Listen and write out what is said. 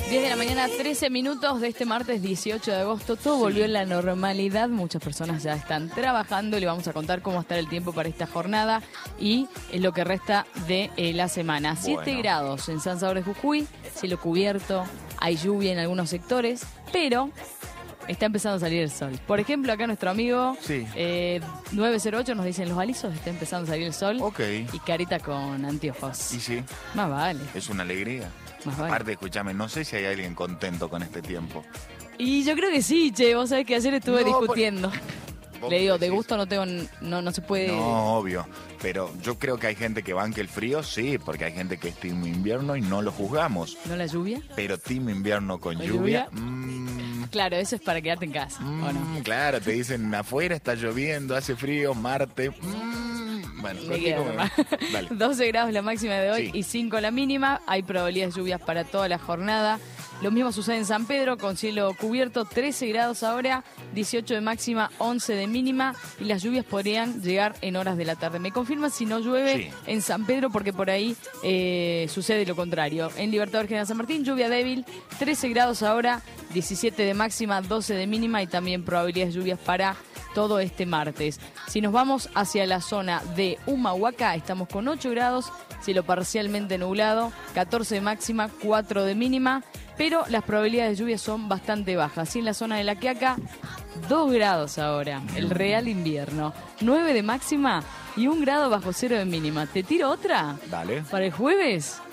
10 de la mañana, 13 minutos de este martes 18 de agosto. Todo volvió en la normalidad. Muchas personas ya están trabajando y le vamos a contar cómo está el tiempo para esta jornada y lo que resta de la semana. 7 grados en San Salvador de Jujuy, cielo cubierto, hay lluvia en algunos sectores, pero está empezando a salir el sol. Por ejemplo, acá nuestro amigo 908 nos dice: en los alisos está empezando a salir el sol. Ok. Y carita con anteojos. Y sí. Más vale. Es una alegría. Más vale. Aparte, escúchame, no sé si hay alguien contento con este tiempo. Y yo creo que sí, che. Vos sabés que ayer estuve discutiendo. Le digo, de gusto no tengo, no se puede. No, obvio. Pero yo creo que hay gente que banque el frío, sí, porque hay gente que es team invierno y no lo juzgamos. ¿No la lluvia? Pero team invierno con lluvia. Claro, eso es para quedarte en casa, ¿o no? Claro, te dicen afuera está lloviendo, hace frío, Marte. Bueno, dale. 12 grados la máxima de hoy y 5 la mínima. Hay probabilidades de lluvias para toda la jornada. Lo mismo sucede en San Pedro, con cielo cubierto, 13 grados ahora, 18 de máxima, 11 de mínima, y las lluvias podrían llegar en horas de la tarde. Me confirma si no llueve en San Pedro, porque por ahí sucede lo contrario. En Libertador General San Martín, lluvia débil, 13 grados ahora, 17 de máxima, 12 de mínima, y también probabilidades de lluvias para todo este martes. Si nos vamos hacia la zona de Humahuaca, estamos con 8 grados, cielo parcialmente nublado, 14 de máxima, 4 de mínima, pero las probabilidades de lluvia son bastante bajas. Y en la zona de La Quiaca, 2 grados ahora, el real invierno, 9 de máxima y 1 grado bajo cero de mínima. ¿Te tiro otra? Dale. ¿Para el jueves?